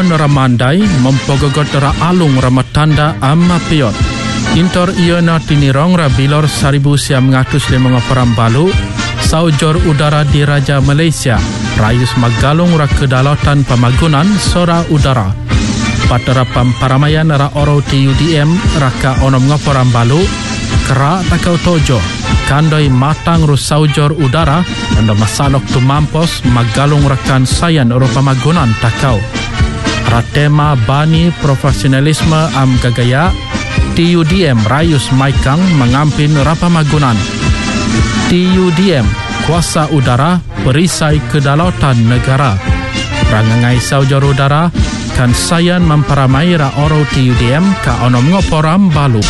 Paramaian ramandai mempogogot ra alung ramatanda amma piot. Intor iona tinirong ra bilor 1,905 perambalu saujor udara di Raja Malaysia. Rayus magalung ra kedalatan pamagunan sora udara. Paterapam paramaian ra oro TUDM raka onom ngoporambalu kera takau tojo. Kandoi matang ru saujor udara anda masalok tu mampos magalung rakan sayan uru pamagunan takau. Ratema bani profesionalisme am gagaya TUDM Rayus Maikang mengampin rapamagunan. TUDM kuasa udara perisai kedalatan negara. Rangangai saujor udara kan sayan memperamai ra oro TUDM ka onom ngoporam balu.